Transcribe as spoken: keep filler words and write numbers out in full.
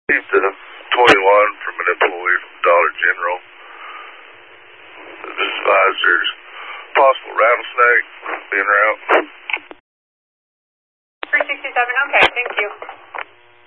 It's uh, twenty-one from an employee from Dollar General. This advised there's possible rattlesnake being around. three sixty-seven, okay, thank you.